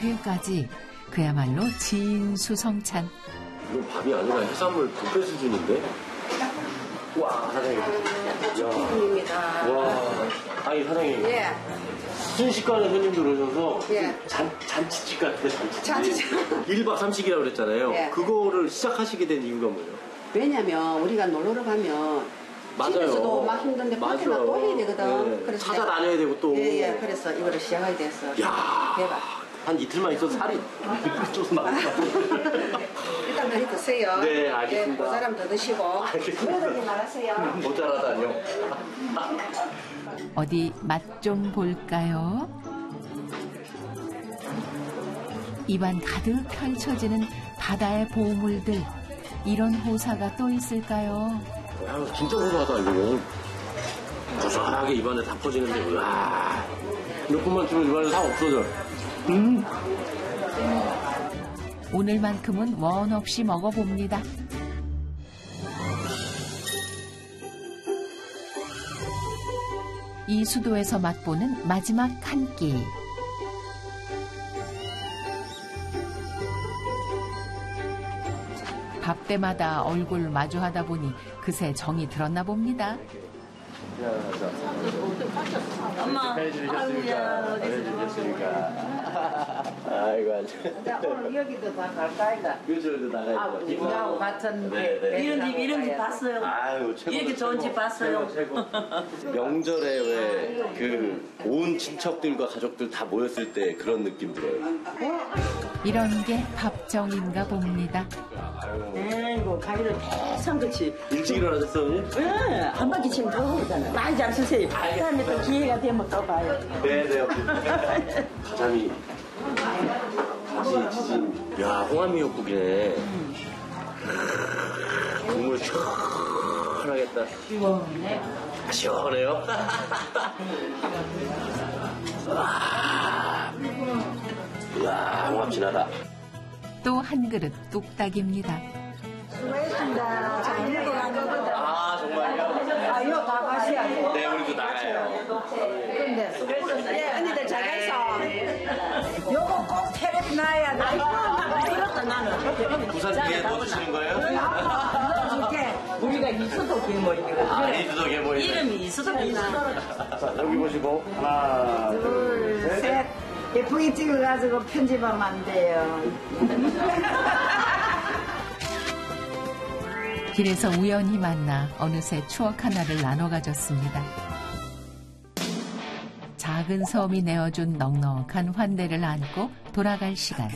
조개까지 그야말로 진수성찬. 이건 밥이 아니라 해산물 뷔페 수준인데? 와, 사장님. 입니다. 와, 아니 사장님. 예. 순식간에 손님들 오셔서 예. 잔치집 같은데 잔치집. 잔치집. 1박 3식이라고 그랬잖아요. 예. 그거를 시작하시게 된 이유가 뭐예요? 왜냐면 우리가 놀러 가면 맞아요. 집에서도 막 힘든데 밖에 막 또 해야 되거든. 네. 그래서 찾아다녀야 되고 또. 예. 그래서 이거를 시작하게 됐어. 야, 대박. 한 이틀만 있어도 살이 쪄서 나왔어. 일단 많이 드세요. 네, 알겠습니다. 그 사람 더 드시고. 알겠습니다. 그러지 말아세요. 모자라다뇨. 어디 맛 좀 볼까요? 입안 가득 펼쳐지는 바다의 보물들. 이런 호사가 또 있을까요? 야, 진짜 고소하다 이거. 고소하게 입안에 다 퍼지는데, 와, 몇 분만 주면 입안에 다 없어져. 오늘만큼은 원 없이 먹어봅니다. 이 수도에서 맛보는 마지막 한 끼. 밥 때마다 얼굴 마주하다 보니 그새 정이 들었나 봅니다. 엄마. 해주셨으니까. 아이고, 오늘 여기도 다 갈까이가. 요즘에도 나가야 돼. 우리하고 같은 이런 집 봤어요. 아유, 최고. 이렇게 좋은 집 봤어요. 최고. 명절에 왜 그 온 친척들과 가족들 다 모였을 때 그런 느낌 들어요. 이런 게 밥정인가 봅니다. 아이고 가위를 대상 그치. 일찍 일어나셨어요, 언니? 예, 한 바퀴씩 들어오잖아. 많이 잘 쓰세요. 다음에 또 기회가 되면 또 봐요. 네네. 가자미, 가지, 지진. 야, 홍합미역국이네. 국물 시원하겠다. 시원해. 시원해요? 와, 홍합 진하다. 또 한 그릇 뚝딱입니다. 수고했습니다. 잘 읽어가는 거다. 아, 정말요? 아, 이거 다 가셔야 돼. 네, 우리도 나가요. 근데, 예, 언니들 잘 가있어. 요거 꼭 테레비 놔야 돼. 이렇다, 나는. 부산 뒤에 넣어주시는 거예요? 넣어줄게. 우리가 이수도 개모이거든. 아, 이두도 개모이. 이름이 이수덕이나. 자, 여기 보시고. 하나, 둘, 셋. 예쁘게 찍어가지고 편집하면 안 돼요. 길에서 우연히 만나 어느새 추억 하나를 나눠 가졌습니다. 작은 섬이 내어준 넉넉한 환대를 안고 돌아갈 시간.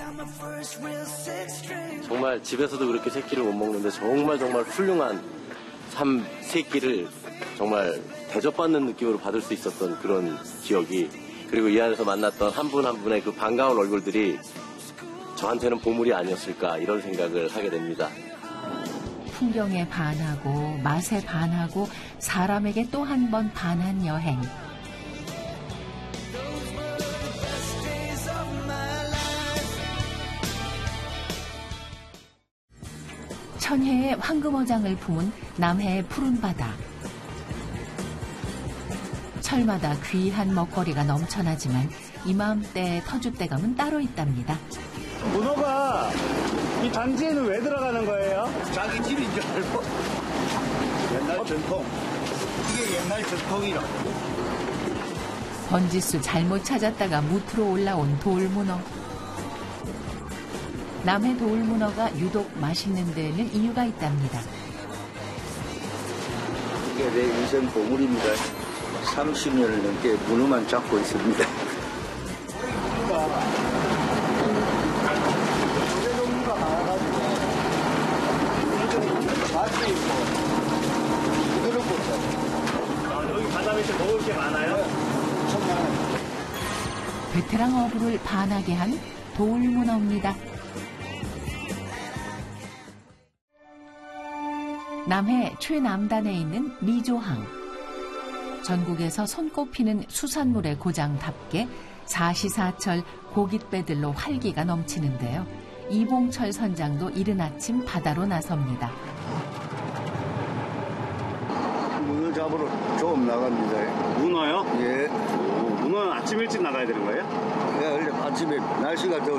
정말 집에서도 그렇게 새끼를 못 먹는데 정말 훌륭한 새끼를 정말 대접받는 느낌으로 받을 수 있었던 그런 기억이, 그리고 이 안에서 만났던 한 분 한 분의 그 반가운 얼굴들이 저한테는 보물이 아니었을까 이런 생각을 하게 됩니다. 풍경에 반하고 맛에 반하고 사람에게 또 한 번 반한 여행. 천혜의 황금어장을 품은 남해의 푸른 바다. 철마다 귀한 먹거리가 넘쳐나지만 이맘때 터줏대감은 따로 있답니다. 문어가 이 단지에는 왜 들어가는 거예요? 자기 집인 줄 알고. 옛날 전통. 이게 옛날 전통이라. 번지수 잘못 찾았다가 무트로 올라온 돌문어. 남해 돌문어가 유독 맛있는 데는 이유가 있답니다. 이게 내 인생 보물입니다. 30년을 넘게 문어만 잡고 있습니다. 맛이 있고 부드럽고 여기 바다 밑에 먹을 게 많아요? 베테랑 어부를 반하게 한 돌문어입니다. 남해 최남단에 있는 미조항. 전국에서 손꼽히는 수산물의 고장답게 사시사철 고깃배들로 활기가 넘치는데요. 이봉철 선장도 이른 아침 바다로 나섭니다. 문어 잡으러 좀 나갑니다. 문어요? 예. 문어는 아침 일찍 나가야 되는 거예요? 원래 아침에 날씨가 더